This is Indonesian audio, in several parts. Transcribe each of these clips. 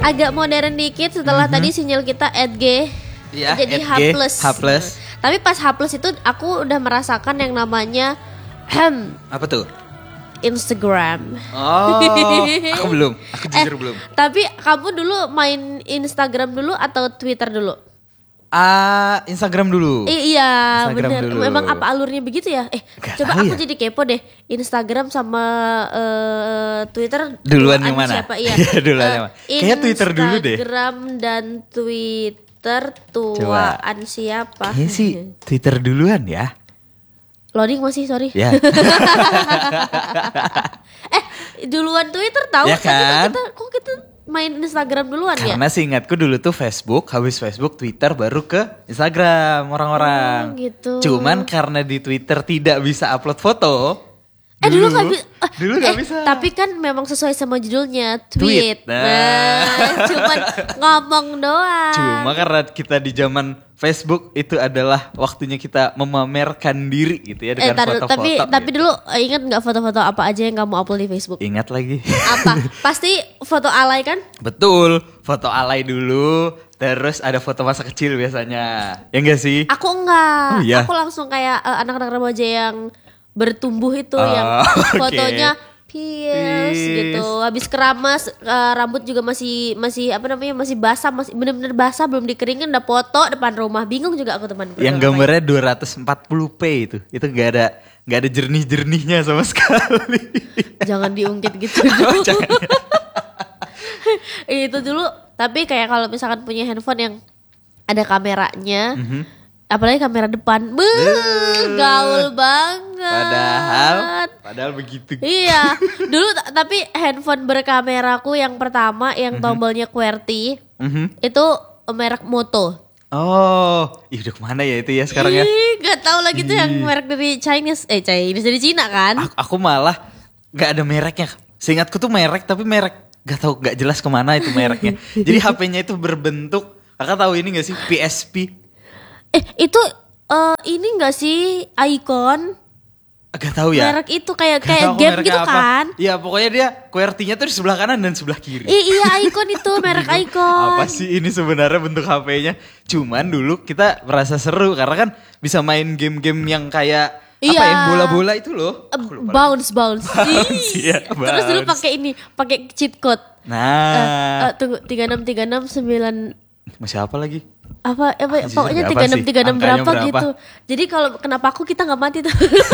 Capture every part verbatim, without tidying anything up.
agak modern dikit setelah mm-hmm. tadi sinyal kita at G ya, jadi H plus. H plus. Tapi pas H plus itu aku udah merasakan yang namanya hem. Apa tuh? Instagram. Oh, aku belum. Aku jujur eh, belum. Tapi kamu dulu main Instagram dulu atau Twitter dulu? Ah, Instagram dulu. I- iya, Instagram bener. dulu. Memang apa alurnya begitu ya? Eh, Gak coba aku ya? jadi kepo deh. Instagram sama uh, Twitter duluan yang mana? Siapa? Iya. duluan uh, yang mana? Kayaknya Twitter dulu deh. Instagram dan Twitter tuaan siapa? Kayaknya sih Twitter duluan ya. Loading masih, sorry. Ya. eh, duluan Twitter tahu? Ya kan? Kok kita, kok kita main Instagram duluan Karena ya? Karena seingatku dulu tuh Facebook, habis Facebook, Twitter, baru ke Instagram orang-orang. Oh, gitu. Cuman karena di Twitter tidak bisa upload foto. Eh dulu, dulu gak bisa. Uh, dulu gak eh, bisa. Tapi kan memang sesuai sama judulnya tweet. Tweet. Nah. nah cuman ngomong doang. Cuma karena kita di zaman Facebook itu adalah waktunya kita memamerkan diri gitu ya dengan eh, tar, foto-foto. Tapi gitu. tapi dulu ingat nggak foto-foto apa aja yang kamu upload di Facebook? Ingat lagi. Apa? Pasti foto alay kan? Betul, foto alay dulu. Terus ada foto masa kecil biasanya. Ya enggak sih? Aku enggak. Oh, iya? Aku langsung kayak uh, anak-anak remaja yang bertumbuh itu oh, yang okay. fotonya Pierce gitu, habis keramas, uh, rambut juga masih masih apa namanya masih basah, masih benar-benar basah, belum dikeringin, udah foto depan rumah, bingung juga aku teman. Yang gambarnya dua ratus empat puluh p itu, itu nggak ada nggak ada jernih-jernihnya sama sekali. Jangan diungkit gitu dulu. Oh, jangan, ya. Itu dulu, tapi kayak kalau misalkan punya handphone yang ada kameranya. Mm-hmm. Apalagi kamera depan, beuh, gaul banget. Padahal, padahal begitu. Iya, dulu t- tapi handphone berkameraku yang pertama yang mm-hmm. tombolnya QWERTY, mm-hmm. itu merek Moto. Oh, ih udah kemana ya itu ya sekarang ya? Ih, gak tahu lagi tuh yang merek dari Chinese, eh Chinese dari Cina kan? Aku, aku malah gak ada mereknya. Seingatku tuh merek tapi merek gak tahu gak jelas kemana itu mereknya. Jadi H P-nya itu berbentuk, kakak tahu ini gak sih P S P? Eh itu uh, ini gak sih Icon? Agak tahu ya. Merek itu kayak kayak game gitu apa. Kan? Iya pokoknya dia QWERTY-nya tuh di sebelah kanan dan sebelah kiri. I- iya Icon itu merek Icon. Apa sih ini sebenarnya bentuk H P-nya? Cuman dulu kita merasa seru karena kan bisa main game-game yang kayak iya. apa yang bola-bola itu loh. Uh, bounce bounce. bounce iya, Terus dulu pakai ini, pakai cheat code. Nah, uh, uh, tunggu tiga enam tiga enam sembilan masih apa lagi? Apa, apa Masih pokoknya tiga enam tiga enam berapa, berapa gitu. Jadi kalau kenapa aku kita nggak mati tuh.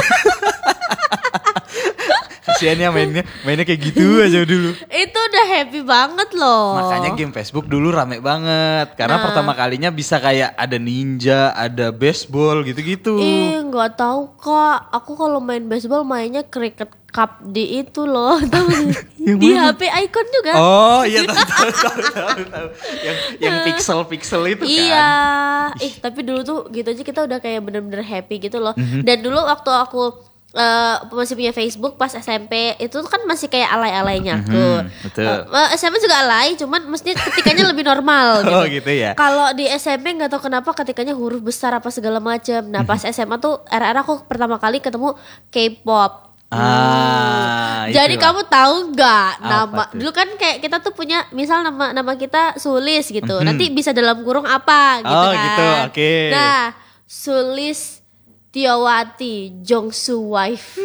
Kasiannya mainnya mainnya kayak gitu aja dulu. Itu udah happy banget loh. Makanya game Facebook dulu rame banget karena nah. pertama kalinya bisa kayak ada ninja, ada baseball gitu-gitu. Ih, nggak tahu Kak. Aku kalau main baseball mainnya cricket cup di itu loh. Di H P Icon juga. Oh, iya tahu tahu tahu tahu. tahu. Yang yang pixel-pixel itu kan. Iya. Ih, tapi dulu tuh gitu aja kita udah kayak bener-bener happy gitu loh. Mm-hmm. Dan dulu waktu aku Uh, masih punya Facebook pas S M P itu kan masih kayak alay-alaynya aku. Mm-hmm, betul. Uh, S M P juga alay, cuman mestinya ketikanya lebih normal gitu. Oh gitu ya. Kalau di S M P nggak tahu kenapa ketikanya huruf besar apa segala macam. Nah pas S M A tuh era-era aku pertama kali ketemu K-pop. Ah, hmm. Jadi lah. kamu tahu nggak nama? Tuh? Dulu kan kayak kita tuh punya misal nama nama kita Sulis gitu. Mm-hmm. Nanti bisa dalam kurung apa gitu oh, kan. gitu, oke. Okay. Nah Sulis Tiawati Jongsu wife.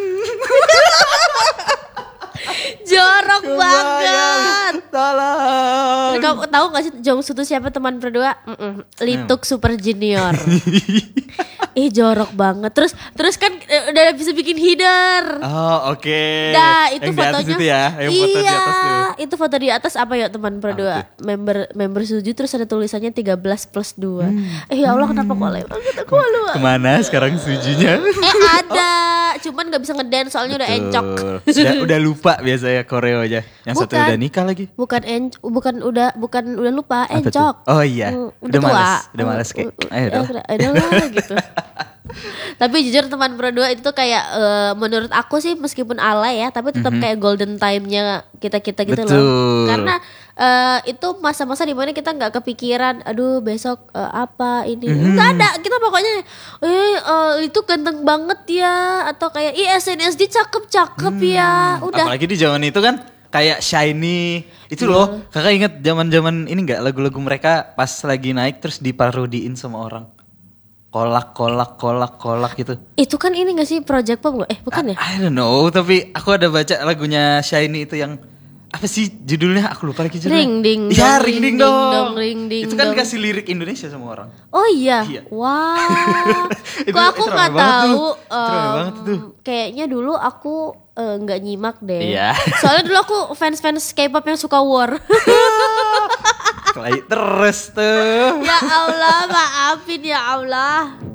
Jorok Kebayang. banget. Tolong. Kamu tahu gak sih Jongsu itu siapa teman berdua? Mm-mm. Lituk Super Junior. Ih jorok banget. Terus terus kan udah bisa bikin header. Oh oke. Okay. Nah itu yang fotonya. Itu ya, yang iya. Foto di atas tuh. Itu foto di atas apa ya teman berdua? Member member Suju terus ada tulisannya tiga belas plus dua. Hmm. Eh ya Allah kenapa kok alay banget aku malu. Kemana sekarang Sujunya? Eh ada. Cuman gak bisa ngedance soalnya udah encok. Sudah udah lupa biasanya koreo aja. Yang bukan, satu udah nikah lagi. Bukan en, bukan udah bukan udah lupa apa encok. Tuh? Oh iya. Mm, udah, udah malas, udah uh, malas kayak. Uh, Ayo dong. Ayo lah gitu. Tapi jujur teman berdua itu tuh kayak uh, menurut aku sih meskipun alay ya, tapi tetap mm-hmm. kayak golden time-nya kita-kita gitu. Betul. Loh. Karena uh, itu masa-masa dimana kita nggak kepikiran, aduh besok uh, apa ini, mm-hmm. nggak ada. Kita pokoknya, eh uh, itu ganteng banget ya, atau kayak ih S N S D cakep-cakep hmm. ya. Udah. Apalagi di zaman itu kan kayak Shiny itu loh. Kakak inget zaman-zaman ini nggak lagu-lagu mereka pas lagi naik terus diparodiin sama orang. Kolak, kolak, kolak, kolak gitu. Itu kan ini gak sih Project Pop gak? Eh bukan ya? I, I don't know, tapi aku ada baca lagunya Shiny itu yang apa sih judulnya? Aku lupa lagi judulnya. Ring ding dong. Ya, ring ding dong. dong ring ding itu kan dong. dikasih lirik Indonesia sama orang. Oh iya. Iya. Wah. Itu- Kok aku itu nggak rame banget tahu. tuh. Itu rame em, banget tuh. Kayaknya dulu aku eh, nggak nyimak deh. Iya. Soalnya dulu aku fans-fans K-pop yang suka war. Kelai terus tuh. Ya Allah, maafin ya Allah.